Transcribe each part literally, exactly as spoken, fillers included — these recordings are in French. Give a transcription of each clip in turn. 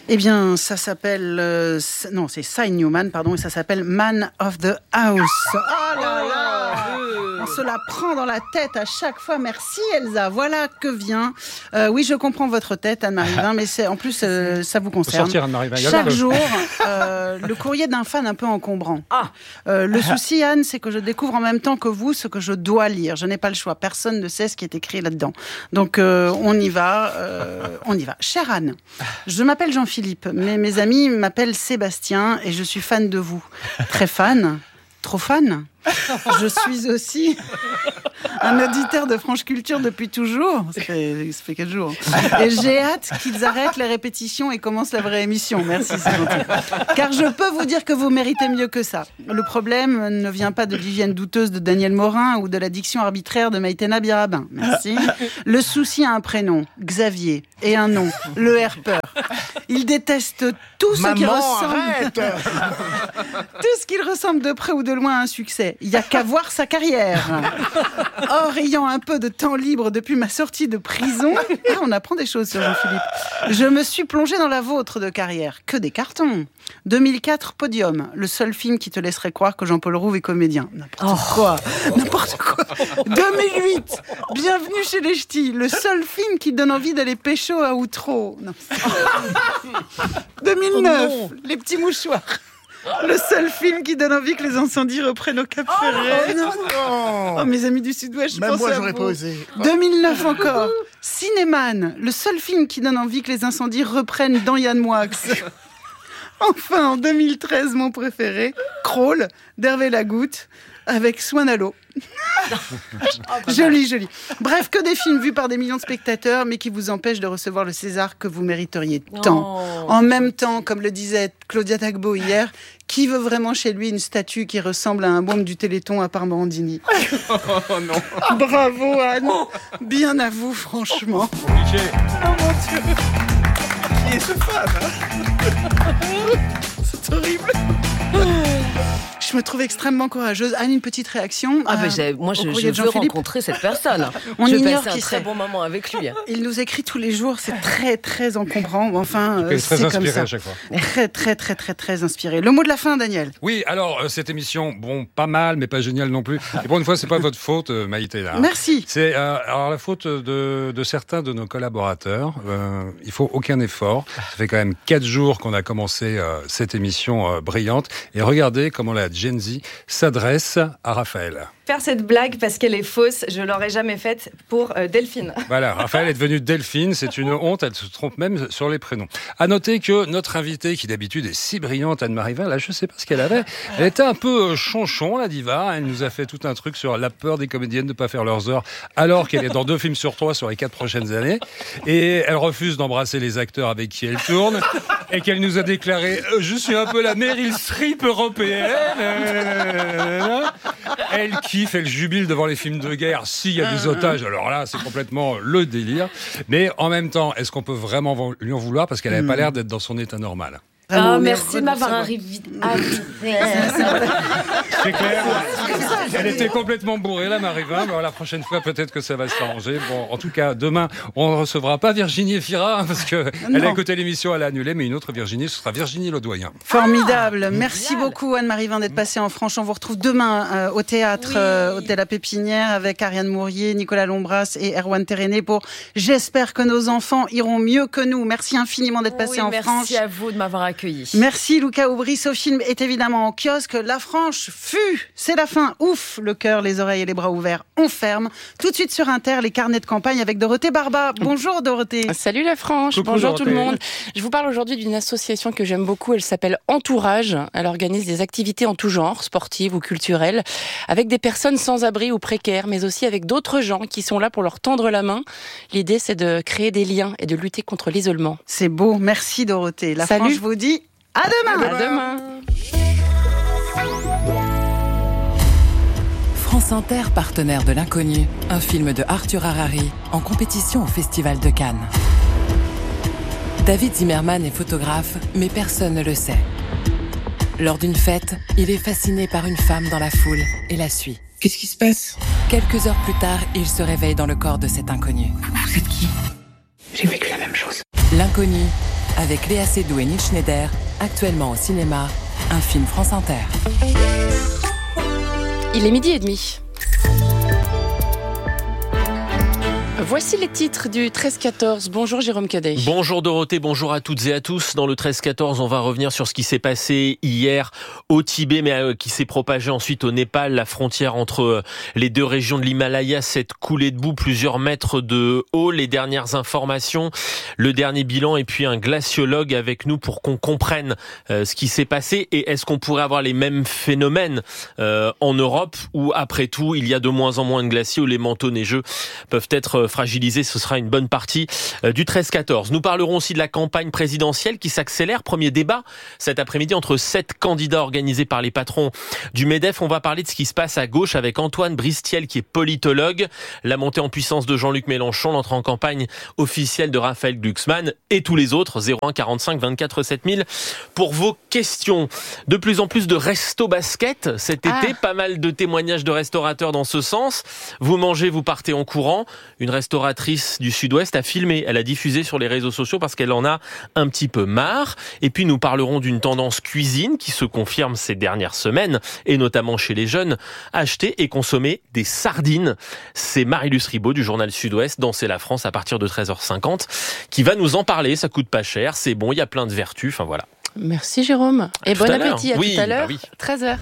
Eh bien, ça s'appelle... Euh, non, c'est Cy Newman, pardon, et ça s'appelle Man of the House. Oh là là, on se la prend dans la tête à chaque fois. Merci Elsa. Voilà que vient... Euh, oui, je comprends votre tête, Anne-Marie Vin, mais c'est, en plus, euh, ça vous concerne. Sortir, Anne-Marie Vin. Chaque jour, euh, le courrier d'un fan un peu encombrant. Ah. Euh, le souci, Anne, c'est que je découvre en même temps que vous ce que je dois lire. Je n'ai pas le choix. Personne ne sait ce qui est écrit là-dedans. Donc, euh, on y va. Euh, on y va. Chère Anne, je m'appelle Jean-Philippe, mais mes amis m'appellent Sébastien et je suis fan de vous. Très fan. Trop fan. Je suis aussi un auditeur de Franche Culture depuis toujours. Ça fait, ça fait quatre jours. Et j'ai hâte qu'ils arrêtent les répétitions et commencent la vraie émission. Merci, c'est gentil. Car je peux vous dire que vous méritez mieux que ça. Le problème ne vient pas de l'hygiène douteuse de Daniel Morin ou de la diction arbitraire de Maïtena Birabin. Merci. Le souci a un prénom, Xavier, et un nom, le herpeur. Il déteste tout ce Maman, qui ressemble... arrête tout ce qui ressemble de près ou de loin à un succès. Il n'y a qu'à voir sa carrière. Or, ayant un peu de temps libre depuis ma sortie de prison, ah, on apprend des choses sur Jean-Philippe, je me suis plongée dans la vôtre de carrière. Que des cartons. deux mille quatre, Podium, le seul film qui te laisserait croire que Jean-Paul Rouve est comédien. N'importe oh. quoi. N'importe quoi. deux mille huit, Bienvenue chez les Ch'tis, le seul film qui donne envie d'aller pécho à Outreau. Non. deux mille neuf, oh Les Petits Mouchoirs. Le seul film qui donne envie que les incendies reprennent au Cap Ferret. Oh, non. Oh, mes amis du Sud-Ouest, je Même pense moi, à j'aurais vous. pas osé. deux mille neuf encore. Cinéman, le seul film qui donne envie que les incendies reprennent dans Yann Moix. Enfin, en deux mille treize, mon préféré, Crawl, d'Hervé Lagoutte, avec Swan à l'eau. Joli, joli. Bref, que des films vus par des millions de spectateurs, mais qui vous empêchent de recevoir le César que vous mériteriez tant. Oh. En même temps, comme le disait Claudia Tagbo hier, qui veut vraiment chez lui une statue qui ressemble à un môme du Téléthon à part Morandini? Oh non. Bravo Anne, bien à vous franchement. Oh mon Dieu. Qui est ce fan hein? C'est horrible. Je me trouve extrêmement courageuse. Anne, une petite réaction. Ah, ben j'ai, moi, je, je veux rencontrer cette personne. On je ignore passe un qui très c'est. bon moment avec lui. Il nous écrit tous les jours. C'est très, très encombrant. Enfin, euh, c'est très comme ça. À chaque fois. Très, très, très, très, très inspiré. Le mot de la fin, Daniel. Oui, alors, euh, cette émission, bon, pas mal, mais pas géniale non plus. Et pour une fois, c'est pas votre faute, euh, Maïté. Là, hein. Merci. C'est euh, alors la faute de, de certains de nos collaborateurs. Euh, il faut aucun effort. Ça fait quand même quatre jours qu'on a commencé euh, cette émission euh, brillante. Et regardez comment la Gen Z s'adresse à Raphaël. Faire cette blague parce qu'elle est fausse, je l'aurais jamais faite pour euh, Delphine. Voilà, Raphaël est devenue Delphine, c'est une honte, elle se trompe même sur les prénoms. À noter que notre invitée, qui d'habitude est si brillante, Anne-Marie Vin, là je sais pas ce qu'elle avait, elle était un peu chonchon, la diva, elle nous a fait tout un truc sur la peur des comédiennes de ne pas faire leurs heures, alors qu'elle est dans deux films sur trois sur les quatre prochaines années, et elle refuse d'embrasser les acteurs avec qui elle tourne, et qu'elle nous a déclaré « Je suis un peu la Meryl Streep européenne », elle qui fait le jubile devant les films de guerre s'il y a des otages, alors là c'est complètement le délire, mais en même temps est-ce qu'on peut vraiment lui en vouloir parce qu'elle n'avait pas l'air d'être dans son état normal. Ah, oh, merci de m'avoir arrivé. Ah, c'est clair. Elle était complètement bourrée, là, Marie-Vin. Mais la prochaine fois, peut-être que ça va s'arranger. Bon, en tout cas, demain, on ne recevra pas Virginie Efira, parce qu'elle a écouté l'émission, elle a annulé, mais une autre Virginie, ce sera Virginie Ledoyen. Formidable. Ah, merci génial. Beaucoup, Anne-Marie Vin, d'être passée en Franche. On vous retrouve demain euh, au théâtre, oui. euh, au Théâtre La Pépinière, avec Ariane Mourier, Nicolas Lombras et Erwan Téréné pour J'espère que nos enfants iront mieux que nous. Merci infiniment d'être passée oui, en merci Franche. Merci à vous de m'avoir accueilli. Merci Luca Aubry, ce film est évidemment en kiosque. La Franche fut, c'est la fin. Ouf, le cœur, les oreilles et les bras ouverts, on ferme. Tout de suite sur Inter, les carnets de campagne avec Dorothée Barba. Bonjour Dorothée. Salut la Franche, coucou, bonjour Dorothée. Tout le monde. Je vous parle aujourd'hui d'une association que j'aime beaucoup, elle s'appelle Entourage. Elle organise des activités en tout genre, sportives ou culturelles, avec des personnes sans abri ou précaires, mais aussi avec d'autres gens qui sont là pour leur tendre la main. L'idée, c'est de créer des liens et de lutter contre l'isolement. C'est beau, merci Dorothée. La Salut. Franche vous dit à demain. À demain. France Inter, partenaire de l'Inconnu, un film de Arthur Harari en compétition au Festival de Cannes. David Zimmerman est photographe, mais personne ne le sait. Lors d'une fête, il est fasciné par une femme dans la foule et la suit. Qu'est-ce qui se passe ? Quelques heures plus tard, il se réveille dans le corps de cet inconnu. Vous êtes qui ? J'ai vécu la même chose. L'Inconnu, avec Léa Seydoux et Neil Schneider, actuellement au cinéma, un film France Inter. Il est midi et demi. Voici les titres du treize quatorze. Bonjour Jérôme Cadet. Bonjour Dorothée, bonjour à toutes et à tous. Dans le treize quatorze, on va revenir sur ce qui s'est passé hier au Tibet, mais euh, qui s'est propagé ensuite au Népal. La frontière entre euh, les deux régions de l'Himalaya s'est coulée de boue plusieurs mètres de haut. Les dernières informations, le dernier bilan et puis un glaciologue avec nous pour qu'on comprenne euh, ce qui s'est passé. Et est-ce qu'on pourrait avoir les mêmes phénomènes euh, en Europe où, après tout, il y a de moins en moins de glaciers, où les manteaux neigeux peuvent être fragilisé, ce sera une bonne partie du treize quatorze. Nous parlerons aussi de la campagne présidentielle qui s'accélère. Premier débat cet après-midi entre sept candidats organisés par les patrons du MEDEF. On va parler de ce qui se passe à gauche avec Antoine Bristiel qui est politologue, la montée en puissance de Jean-Luc Mélenchon, l'entrée en campagne officielle de Raphaël Glucksmann et tous les autres. zéro un quarante-cinq vingt-quatre sept mille pour vos questions. De plus en plus de resto basket cet ah. été, pas mal de témoignages de restaurateurs dans ce sens. Vous mangez, vous partez en courant. Une restauratrice du Sud-Ouest a filmé, elle a diffusé sur les réseaux sociaux parce qu'elle en a un petit peu marre. Et puis nous parlerons d'une tendance cuisine qui se confirme ces dernières semaines, et notamment chez les jeunes, acheter et consommer des sardines. C'est Marie-Luce Ribaud du journal Sud-Ouest dans C'est la France à partir de treize heures cinquante qui va nous en parler. Ça coûte pas cher, c'est bon, il y a plein de vertus, enfin voilà. Merci Jérôme. Et bon appétit, à oui, tout à l'heure, bah oui. treize heures.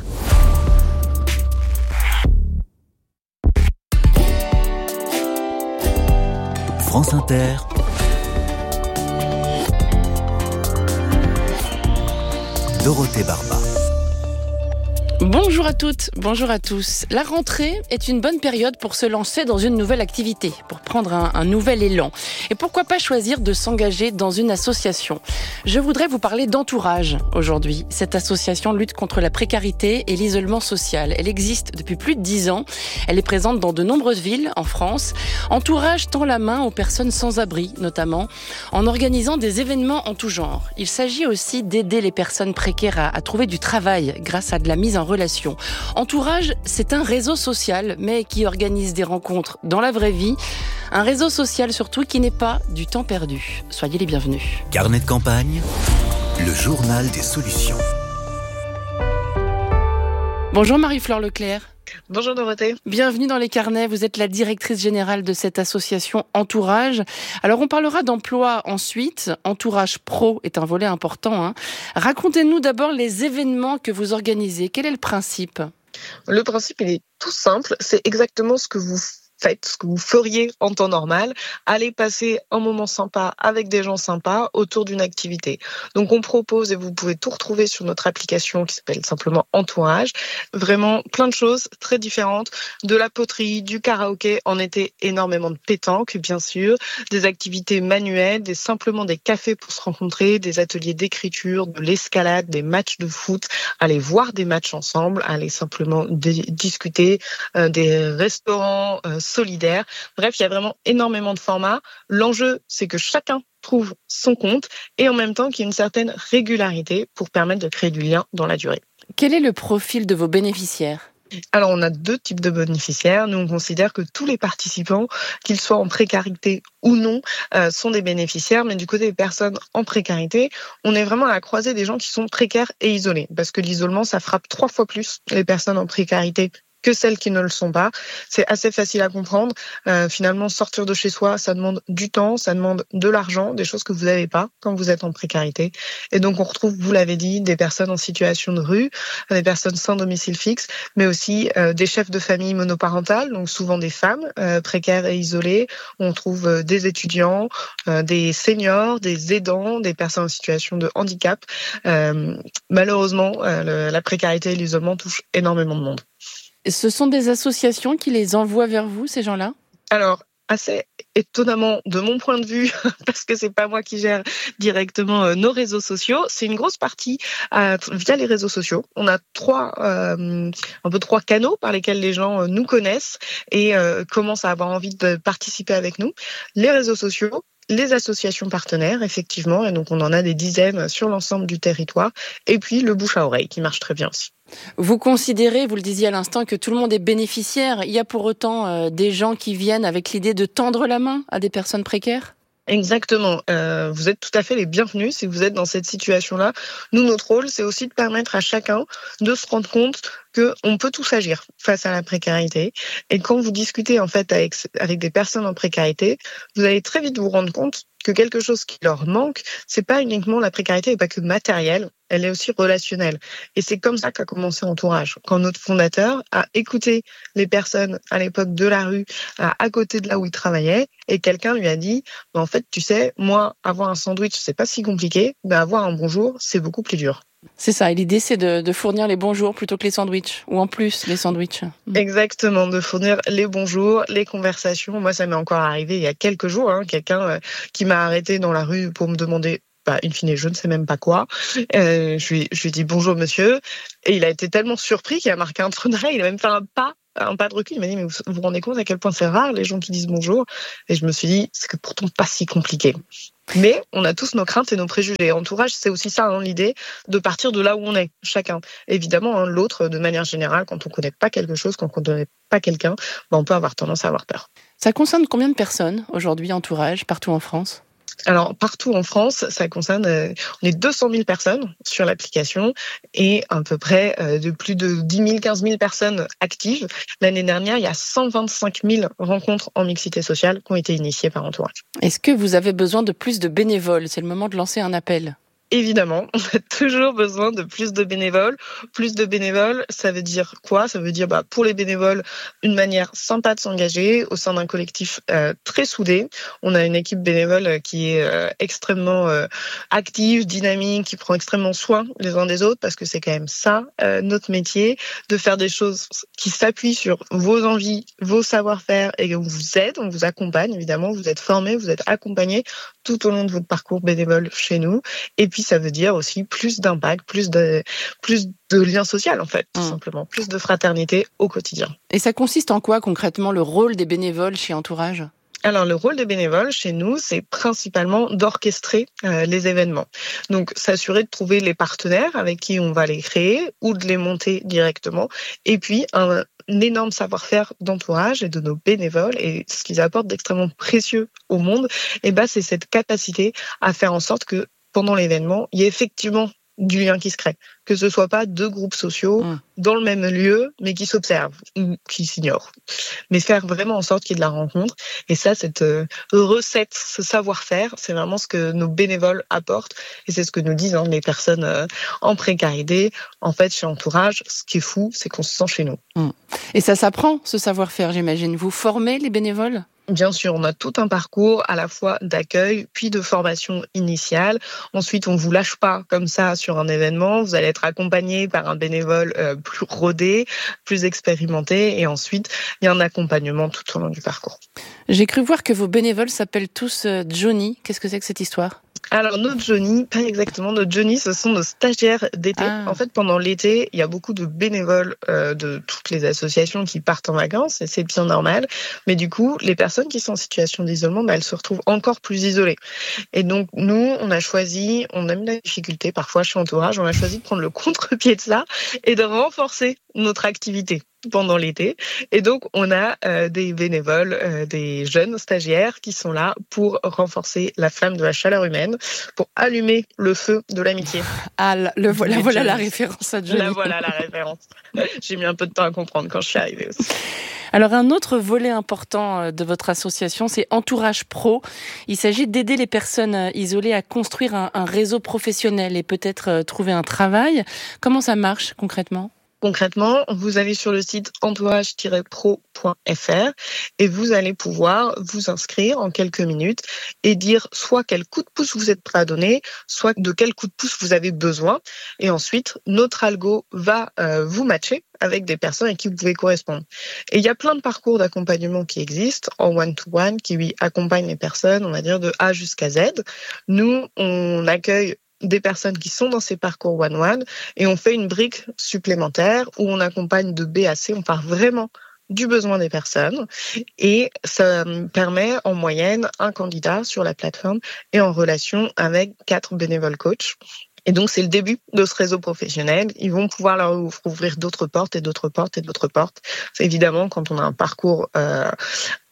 France Inter. Dorothée Barba. Bonjour à toutes, bonjour à tous. La rentrée est une bonne période pour se lancer dans une nouvelle activité, pour prendre un, un nouvel élan. Et pourquoi pas choisir de s'engager dans une association ? Je voudrais vous parler d'Entourage aujourd'hui. Cette association lutte contre la précarité et l'isolement social. Elle existe depuis plus de dix ans. Elle est présente dans de nombreuses villes en France. Entourage tend la main aux personnes sans abri, notamment, en organisant des événements en tout genre. Il s'agit aussi d'aider les personnes précaires à, à trouver du travail grâce à de la mise en relation. Entourage, c'est un réseau social, mais qui organise des rencontres dans la vraie vie. Un réseau social surtout qui n'est pas du temps perdu. Soyez les bienvenus. Carnet de campagne, le journal des solutions. Bonjour Marie-Flore Leclerc. Bonjour Dorothée. Bienvenue dans les carnets. Vous êtes la directrice générale de cette association Entourage. Alors on parlera d'emploi ensuite. Entourage Pro est un volet important. Hein. Racontez-nous d'abord les événements que vous organisez. Quel est le principe ? Le principe, il est tout simple. C'est exactement ce que vous faites, ce que vous feriez en temps normal, aller passer un moment sympa avec des gens sympas autour d'une activité. Donc on propose, et vous pouvez tout retrouver sur notre application qui s'appelle simplement Entourage, vraiment plein de choses très différentes, de la poterie, du karaoké, en été énormément de pétanque bien sûr, des activités manuelles, des, simplement des cafés pour se rencontrer, des ateliers d'écriture, de l'escalade, des matchs de foot, aller voir des matchs ensemble, aller simplement d- discuter, euh, des restaurants euh, solidaire. Bref, il y a vraiment énormément de formats. L'enjeu, c'est que chacun trouve son compte et en même temps qu'il y ait une certaine régularité pour permettre de créer du lien dans la durée. Quel est le profil de vos bénéficiaires ? Alors, on a deux types de bénéficiaires. Nous, on considère que tous les participants, qu'ils soient en précarité ou non, euh, sont des bénéficiaires. Mais du côté des personnes en précarité, on est vraiment à la croisée des gens qui sont précaires et isolés. Parce que l'isolement, ça frappe trois fois plus les personnes en précarité que celles qui ne le sont pas. C'est assez facile à comprendre. Euh, finalement, sortir de chez soi, ça demande du temps, ça demande de l'argent, des choses que vous n'avez pas quand vous êtes en précarité. Et donc, on retrouve, vous l'avez dit, des personnes en situation de rue, des personnes sans domicile fixe, mais aussi euh, des chefs de famille monoparentales, donc souvent des femmes euh, précaires et isolées. On trouve euh, des étudiants, euh, des seniors, des aidants, des personnes en situation de handicap. Euh, malheureusement, euh, le, la précarité et l'isolement touchent énormément de monde. Ce sont des associations qui les envoient vers vous, ces gens-là ? Alors, assez étonnamment, de mon point de vue, parce que c'est pas moi qui gère directement euh, nos réseaux sociaux, c'est une grosse partie euh, via les réseaux sociaux. On a trois, euh, un peu trois canaux par lesquels les gens euh, nous connaissent et euh, commencent à avoir envie de participer avec nous. Les réseaux sociaux, les associations partenaires, effectivement, et donc on en a des dizaines sur l'ensemble du territoire, et puis le bouche à oreille qui marche très bien aussi. Vous considérez, vous le disiez à l'instant, que tout le monde est bénéficiaire. Il y a pour autant euh, des gens qui viennent avec l'idée de tendre la main à des personnes précaires ? Exactement. Euh, vous êtes tout à fait les bienvenus si vous êtes dans cette situation-là. Nous, notre rôle, c'est aussi de permettre à chacun de se rendre compte qu'on peut tous agir face à la précarité. Et quand vous discutez en fait avec, avec des personnes en précarité, vous allez très vite vous rendre compte que quelque chose qui leur manque, c'est pas uniquement la précarité et pas que matérielle, elle est aussi relationnelle. Et c'est comme ça qu'a commencé Entourage. Quand notre fondateur a écouté les personnes à l'époque de la rue, à, à côté de là où il travaillait, et quelqu'un lui a dit, bah, en fait, tu sais, moi, avoir un sandwich, c'est pas si compliqué, mais avoir un bonjour, c'est beaucoup plus dur. C'est ça, et l'idée c'est de, de fournir les bonjours plutôt que les sandwichs, ou en plus les sandwichs. Exactement, de fournir les bonjours, les conversations. Moi, ça m'est encore arrivé il y a quelques jours, hein, quelqu'un euh, qui m'a arrêté dans la rue pour me demander, bah, in fine, je ne sais même pas quoi. Euh, je lui, je lui ai dit bonjour monsieur, et il a été tellement surpris qu'il a marqué un trou d'arrêt, il a même fait un pas, un pas de recul. Il m'a dit, mais vous vous rendez compte à quel point c'est rare les gens qui disent bonjour? Et je me suis dit, c'est que pourtant pas si compliqué. Mais on a tous nos craintes et nos préjugés. Entourage, c'est aussi ça, hein, l'idée de partir de là où on est, chacun. Évidemment, hein, l'autre, de manière générale, quand on ne connaît pas quelque chose, quand on ne connaît pas quelqu'un, bah, on peut avoir tendance à avoir peur. Ça concerne combien de personnes aujourd'hui, Entourage, partout en France ? Alors, partout en France, ça concerne, euh, on est deux cent mille personnes sur l'application et à peu près euh, de plus de dix mille, quinze mille personnes actives. L'année dernière, il y a cent vingt-cinq mille rencontres en mixité sociale qui ont été initiées par Entourage. Est-ce que vous avez besoin de plus de bénévoles ? C'est le moment de lancer un appel. Évidemment, on a toujours besoin de plus de bénévoles. Plus de bénévoles, ça veut dire quoi ? Ça veut dire, bah, pour les bénévoles, une manière sympa de s'engager au sein d'un collectif euh, très soudé. On a une équipe bénévole qui est euh, extrêmement euh, active, dynamique, qui prend extrêmement soin les uns des autres, parce que c'est quand même ça, euh, notre métier, de faire des choses qui s'appuient sur vos envies, vos savoir-faire, et on vous aide, on vous accompagne, évidemment, vous êtes formés, vous êtes accompagnés tout au long de votre parcours bénévole chez nous. Et puis, ça veut dire aussi plus d'impact, plus de, plus de lien social, en fait, tout mmh. simplement. Plus de fraternité au quotidien. Et ça consiste en quoi, concrètement, le rôle des bénévoles chez Entourage ? Alors, le rôle des bénévoles, chez nous, c'est principalement d'orchestrer euh, les événements. Donc, s'assurer de trouver les partenaires avec qui on va les créer ou de les monter directement. Et puis, un, un énorme savoir-faire d'Entourage et de nos bénévoles. Et ce qu'ils apportent d'extrêmement précieux au monde, et ben, c'est cette capacité à faire en sorte que pendant l'événement, il y a effectivement du lien qui se crée. Que ce soit pas deux groupes sociaux mmh. dans le même lieu, mais qui s'observent ou qui s'ignorent. Mais faire vraiment en sorte qu'il y ait de la rencontre. Et ça, cette euh, recette, ce savoir-faire, c'est vraiment ce que nos bénévoles apportent. Et c'est ce que nous disent hein, les personnes euh, en précarité. En fait, chez Entourage, ce qui est fou, c'est qu'on se sent chez nous. Mmh. Et ça s'apprend, ce savoir-faire, j'imagine. Vous formez les bénévoles ? Bien sûr, on a tout un parcours à la fois d'accueil puis de formation initiale. Ensuite, on ne vous lâche pas comme ça sur un événement. Vous allez être accompagné par un bénévole euh, plus rodé, plus expérimenté. Et ensuite, il y a un accompagnement tout au long du parcours. J'ai cru voir que vos bénévoles s'appellent tous Johnny. Qu'est-ce que c'est que cette histoire ? Alors, nos Johnny, pas exactement. Nos Johnny, ce sont nos stagiaires d'été. Ah. En fait, pendant l'été, il y a beaucoup de bénévoles euh, de toutes les associations qui partent en vacances, et c'est bien normal. Mais du coup, les personnes qui sont en situation d'isolement, bah, elles se retrouvent encore plus isolées. Et donc, nous, on a choisi, on a mis la difficulté, parfois chez Entourage, on a choisi de prendre le contre-pied de ça et de renforcer notre activité pendant l'été. Et donc, on a euh, des bénévoles, euh, des jeunes stagiaires qui sont là pour renforcer la flamme de la chaleur humaine, pour allumer le feu de l'amitié. Ah, le voilà, voilà la référence à Johnny. La voilà la référence. J'ai mis un peu de temps à comprendre quand je suis arrivée aussi. Alors, un autre volet important de votre association, c'est Entourage Pro. Il s'agit d'aider les personnes isolées à construire un, un réseau professionnel et peut-être trouver un travail. Comment ça marche concrètement ? Concrètement, vous allez sur le site entourage tiret pro point f r et vous allez pouvoir vous inscrire en quelques minutes et dire soit quel coup de pouce vous êtes prêt à donner, soit de quel coup de pouce vous avez besoin. Et ensuite, notre algo va euh, vous matcher avec des personnes à qui vous pouvez correspondre. Et il y a plein de parcours d'accompagnement qui existent en one-to-one, qui oui, accompagnent les personnes, on va dire de A jusqu'à Z. Nous, on accueille des personnes qui sont dans ces parcours one-one et on fait une brique supplémentaire où on accompagne de B à C, on part vraiment du besoin des personnes et ça permet en moyenne un candidat sur la plateforme et en relation avec quatre bénévoles coachs. Et donc, c'est le début de ce réseau professionnel. Ils vont pouvoir leur ouvrir d'autres portes et d'autres portes et d'autres portes. C'est évidemment, quand on a un parcours euh,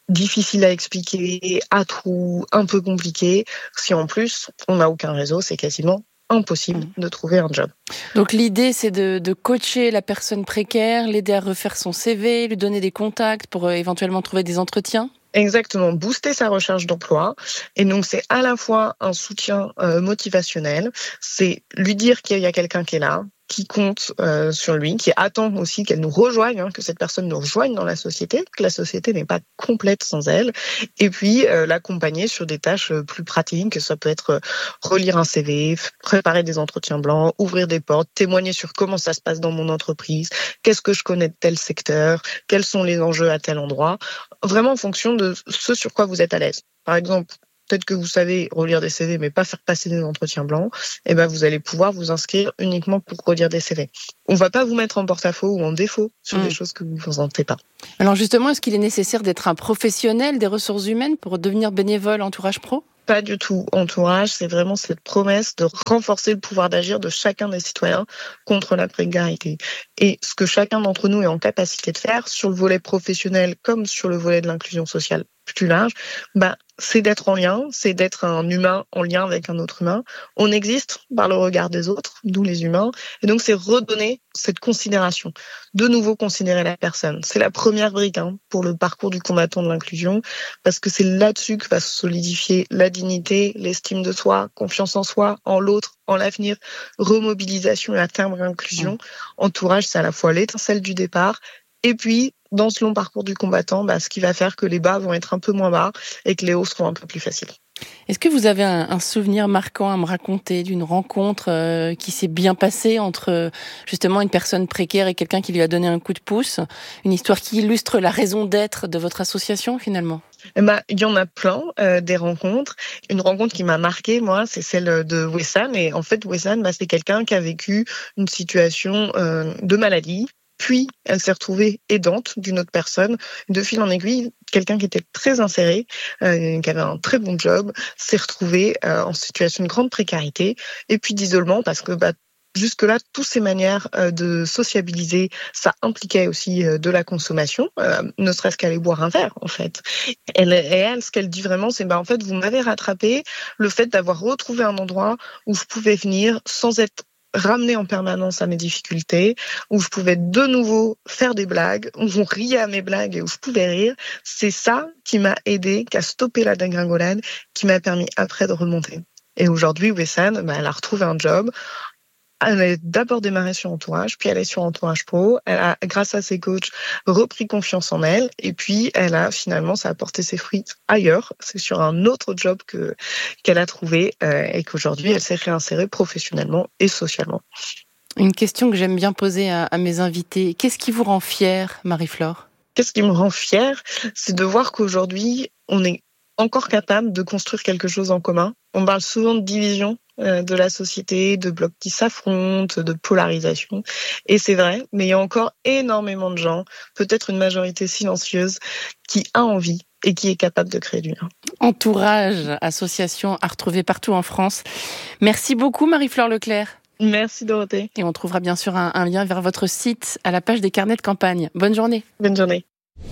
difficile à expliquer, à trous, un peu compliqué. Si en plus, on n'a aucun réseau, c'est quasiment impossible de trouver un job. Donc l'idée, c'est de, de coacher la personne précaire, l'aider à refaire son C V, lui donner des contacts pour euh, éventuellement trouver des entretiens ? Exactement, booster sa recherche d'emploi. Et donc, c'est à la fois un soutien euh, motivationnel, c'est lui dire qu'il y a quelqu'un qui est là, qui compte euh, sur lui, qui attend aussi qu'elle nous rejoigne, hein, que cette personne nous rejoigne dans la société, que la société n'est pas complète sans elle, et puis euh, l'accompagner sur des tâches plus pratiques, que ça peut être euh, relire un C V, préparer des entretiens blancs, ouvrir des portes, témoigner sur comment ça se passe dans mon entreprise, qu'est-ce que je connais de tel secteur, quels sont les enjeux à tel endroit, vraiment en fonction de ce sur quoi vous êtes à l'aise. Par exemple, peut-être que vous savez relire des C V, mais pas faire passer des entretiens blancs, et ben vous allez pouvoir vous inscrire uniquement pour relire des C V. On va pas vous mettre en porte-à-faux ou en défaut sur mmh. des choses que vous ne vous sentez pas. Alors justement, est-ce qu'il est nécessaire d'être un professionnel des ressources humaines pour devenir bénévole Entourage Pro ? Pas du tout. Entourage, c'est vraiment cette promesse de renforcer le pouvoir d'agir de chacun des citoyens contre la précarité. Et ce que chacun d'entre nous est en capacité de faire sur le volet professionnel comme sur le volet de l'inclusion sociale plus large, bah, c'est d'être en lien, c'est d'être un humain en lien avec un autre humain. On existe par le regard des autres, nous les humains, et donc c'est redonner cette considération, de nouveau considérer la personne. C'est la première brique hein, pour le parcours du combattant de l'inclusion, parce que c'est là-dessus que va se solidifier la dignité, l'estime de soi, confiance en soi, en l'autre, en l'avenir, remobilisation et à terme réinclusion. Entourage, c'est à la fois l'étincelle du départ, et puis dans ce long parcours du combattant, bah, ce qui va faire que les bas vont être un peu moins bas et que les hauts seront un peu plus faciles. Est-ce que vous avez un, un souvenir marquant à me raconter d'une rencontre euh, qui s'est bien passée entre justement une personne précaire et quelqu'un qui lui a donné un coup de pouce, une histoire qui illustre la raison d'être de votre association finalement ? Eh ben, il y en a plein, euh, des rencontres. Une rencontre qui m'a marquée, moi, c'est celle de Wessan. Et en fait, Wessan, bah, c'est quelqu'un qui a vécu une situation euh, de maladie. Puis, elle s'est retrouvée aidante d'une autre personne. De fil en aiguille, quelqu'un qui était très inséré, euh, qui avait un très bon job, s'est retrouvé euh, en situation de grande précarité et puis d'isolement parce que bah, jusque-là, toutes ces manières euh, de sociabiliser, ça impliquait aussi euh, de la consommation, euh, ne serait-ce qu'aller boire un verre, en fait. Et elle, ce qu'elle dit vraiment, c'est bah, en fait, vous m'avez rattrapé le fait d'avoir retrouvé un endroit où je pouvais venir sans être ramener en permanence à mes difficultés, où je pouvais de nouveau faire des blagues, où on riait à mes blagues et où je pouvais rire. C'est ça qui m'a aidé, qui a stoppé la dégringolade, qui m'a permis après de remonter. Et aujourd'hui, Wessan, bah, elle a retrouvé un job. Elle a d'abord démarré sur Entourage, puis elle est sur Entourage Pro. Elle a, grâce à ses coachs, repris confiance en elle. Et puis, elle a finalement, ça a porté ses fruits ailleurs. C'est sur un autre job que, qu'elle a trouvé euh, et qu'aujourd'hui, elle s'est réinsérée professionnellement et socialement. Une question que j'aime bien poser à, à mes invités. Qu'est-ce qui vous rend fière, Marie-Flore ? Qu'est-ce qui me rend fière ? C'est de voir qu'aujourd'hui, on est encore capable de construire quelque chose en commun. On parle souvent de division de la société, de blocs qui s'affrontent, de polarisation. Et c'est vrai, mais il y a encore énormément de gens, peut-être une majorité silencieuse, qui a envie et qui est capable de créer du lien. Entourage, association à retrouver partout en France. Merci beaucoup Marie-Flore Leclerc. Merci Dorothée. Et on trouvera bien sûr un, un lien vers votre site à la page des carnets de campagne. Bonne journée. Bonne journée.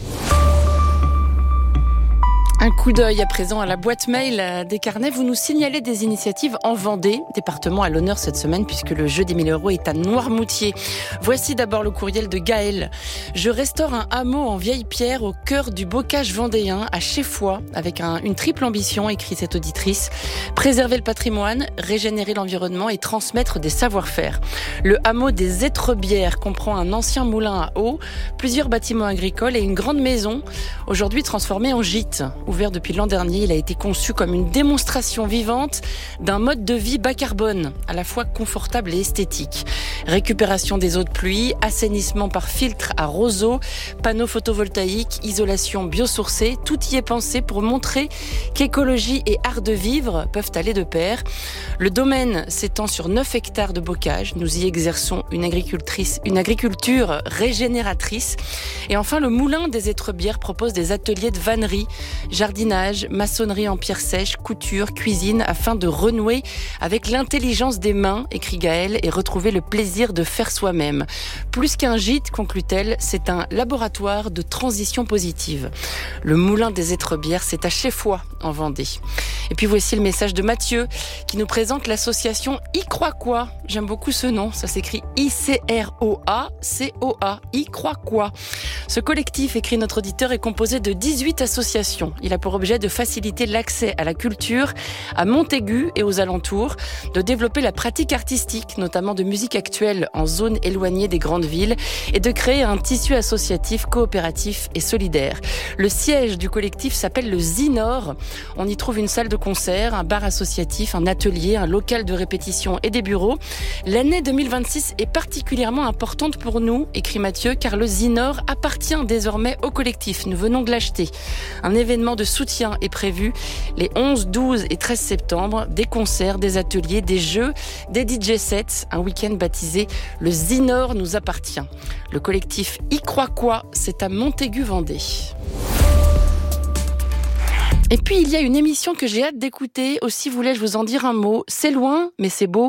Un coup d'œil à présent à la boîte mail des carnets. Vous nous signalez des initiatives en Vendée, département à l'honneur cette semaine puisque le jeu des mille euros est à Noirmoutier. Voici d'abord le courriel de Gaël. Je restaure un hameau en vieille pierre au cœur du bocage vendéen à Chéfoix avec un, une triple ambition, écrit cette auditrice. Préserver le patrimoine, régénérer l'environnement et transmettre des savoir-faire. Le hameau des Étrebières comprend un ancien moulin à eau, plusieurs bâtiments agricoles et une grande maison, aujourd'hui transformée en gîte. Ouvert depuis l'an dernier, il a été conçu comme une démonstration vivante d'un mode de vie bas carbone, à la fois confortable et esthétique. Récupération des eaux de pluie, assainissement par filtre à roseau, panneaux photovoltaïques, isolation biosourcée, tout y est pensé pour montrer qu'écologie et art de vivre peuvent aller de pair. Le domaine s'étend sur neuf hectares de bocage. Nous y exerçons une agricultrice, une agriculture régénératrice. Et enfin, le moulin des Étrebières propose des ateliers de vannerie. jardinage, maçonnerie en pierre sèche, couture, cuisine, afin de renouer avec l'intelligence des mains, écrit Gaëlle, et retrouver le plaisir de faire soi-même. Plus qu'un gîte, conclut-elle, c'est un laboratoire de transition positive. Le moulin des Étrebières, c'est à Cheffoy, en Vendée. Et puis voici le message de Mathieu, qui nous présente l'association Y Crois Quoi. J'aime beaucoup ce nom, ça s'écrit I C R O A C O A, Y Crois Quoi. Ce collectif, écrit notre auditeur, est composé de dix-huit associations. Il a pour objet de faciliter l'accès à la culture à Montaigu et aux alentours, de développer la pratique artistique, notamment de musique actuelle en zone éloignée des grandes villes, et de créer un tissu associatif, coopératif et solidaire. Le siège du collectif s'appelle le Zinor. On y trouve une salle de concert, un bar associatif, un atelier, un local de répétition et des bureaux. L'année deux mille vingt-six est particulièrement importante pour nous, écrit Mathieu, car le Zinor appartient désormais au collectif. Nous venons de l'acheter. Un événement de soutien est prévu les onze, douze et treize septembre. Des concerts, des ateliers, des jeux, des D J sets. Un week-end baptisé Le Zinor nous appartient. Le collectif Y Crois Quoi, c'est à Montaigu-Vendée. Et puis, il y a une émission que j'ai hâte d'écouter. Aussi, voulais-je vous en dire un mot. C'est loin, mais c'est beau.